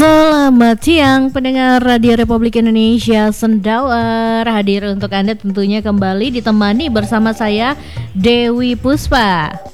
Selamat siang pendengar Radio Republik Indonesia Sendawar. Hadir untuk Anda tentunya kembali ditemani bersama saya Dewi Puspa.